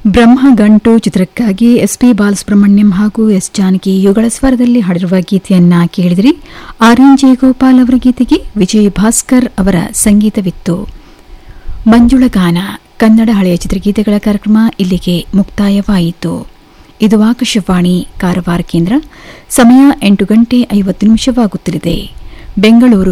ಬ್ರಹ್ಮಗಂಟು ಚಿತ್ರಕ್ಕಾಗಿ ಎಸ್ಪಿ ಬಾಲಸುಬ್ರಹ್ಮಣ್ಯಂ ಹಾಗೂ ಎಸ್ ಜಾನಕಿ ಯುಗಳ ಸ್ವರದಲ್ಲಿ ಹಾಡಿರುವ ಗೀತೆಯನ್ನ ಕೇಳಿದಿರಿ. ಆರ್ಎನ್ ಜಯಗೋಪಾಲ್ ಅವರ ಗೀತೆಗೆ ವಿಜಯ್ ಭಾಸ್ಕರ್ ಅವರ ಸಂಗೀತವಿತ್ತು. ಮಂಜುಳ ಗಾನ ಕನ್ನಡ ಹಳೆಯ ಚಿತ್ರಗೀತೆಗಳ ಕಾರ್ಯಕ್ರಮ ಇಲ್ಲಿಗೆ ಮುಕ್ತಾಯವಾಯಿತು. ಇದು ಆಕಾಶವಾಣಿ ಕಾರವಾರ ಕೇಂದ್ರ. ಸಮಯ 8:50 ಬೆಂಗಳೂರು